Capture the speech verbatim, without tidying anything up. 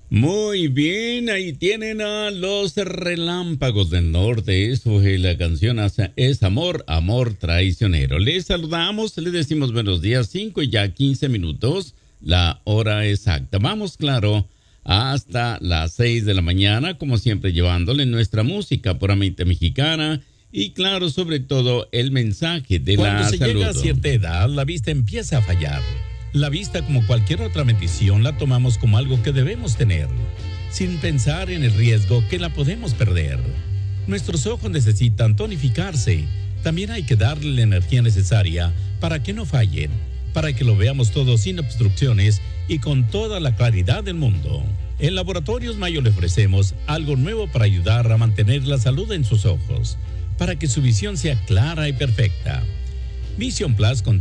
Muy bien, ahí tienen a los Relámpagos del Norte. Eso es la canción es Amor, Amor Traicionero. Les saludamos, les decimos buenos días, cinco y ya quince minutos, la hora exacta. Vamos, claro, hasta las seis de la mañana, como siempre llevándole nuestra música puramente mexicana y claro, sobre todo el mensaje de Cuando la se salud. llega a cierta edad, la vista empieza a fallar. La vista, como cualquier otra bendición, la tomamos como algo que debemos tener, sin pensar en el riesgo que la podemos perder. Nuestros ojos necesitan tonificarse. También hay que darle la energía necesaria para que no fallen, para que lo veamos todo sin obstrucciones y con toda la claridad del mundo. En Laboratorios Mayo le ofrecemos algo nuevo para ayudar a mantener la salud en sus ojos, para que su visión sea clara y perfecta. Vision Plus con